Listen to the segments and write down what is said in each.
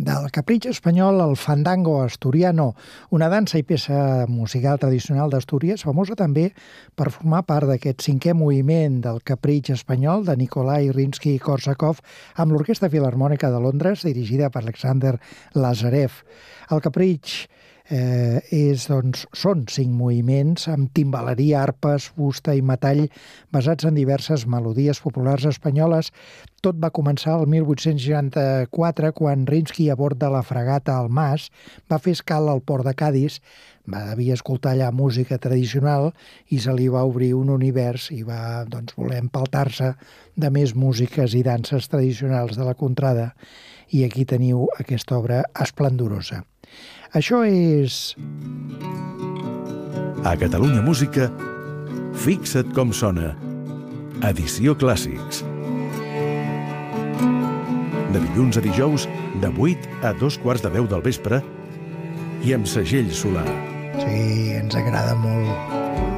Del capritx espanyol al fandango asturiano, una dansa i peça musical tradicional d'Astúries, famosa també per formar part d'aquest cinquè moviment del capritx espanyol de Nikolai Rimsky-Korsakov amb l'Orquestra Filharmònica de Londres, dirigida per Alexander Lazarev. El capritx són 5 moviments amb timbaleria, arpes, fusta i metall basats en diverses melodies populars espanyoles. Tot va començar el 1864 quan Rimsky, a bord de la fragata El Mas, va fer escala al port de Cadis, devia escoltar allà música tradicional i se li va obrir un univers i va voler empaltar-se de més músiques i danses tradicionals de la contrada. I aquí teniu aquesta obra esplendorosa. Això és... A Catalunya Música, Fixa't com sona. Edició Clàssics. De dilluns a dijous, de 8 a 2:15 del vespre i amb segell Solà. Sí, ens agrada molt.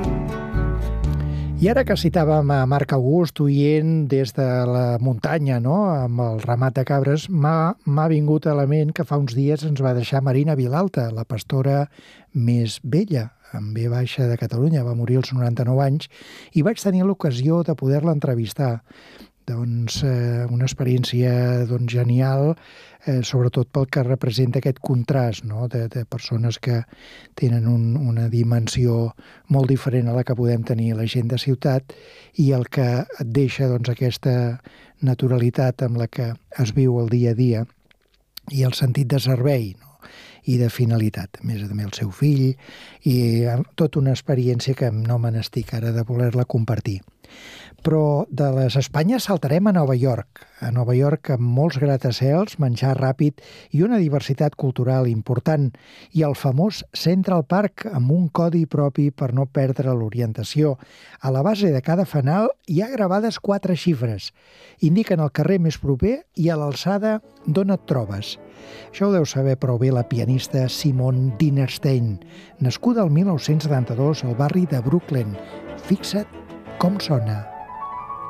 I ara que citàvem a Marc August oient des de la muntanya, amb el ramat de cabres, m'ha vingut a la ment que fa uns dies ens va deixar Marina Vilalta, la pastora més vella, amb B baixa de Catalunya, va morir als 99 anys, i vaig tenir l'ocasió de poder-la entrevistar. Una experiència genial, sobretot pel que representa aquest contrast de persones que tenen una dimensió molt diferent a la que podem tenir la gent de ciutat i el que et deixa aquesta naturalitat amb la que es viu el dia a dia i el sentit de servei i de finalitat. A més, també el seu fill i tota una experiència que no me n'estic ara de voler-la compartir. Però de les Espanyes saltarem a Nova York. A Nova York amb molts gratacels, menjar ràpid i una diversitat cultural important. I el famós Central Park amb un codi propi per no perdre l'orientació. A la base de cada fanal hi ha gravades 4 xifres. Indiquen el carrer més proper i a l'alçada d'on et trobes. Això ho deu saber prou bé la pianista Simone Dinnerstein, nascuda el 1972 al barri de Brooklyn. Fixa't com sona.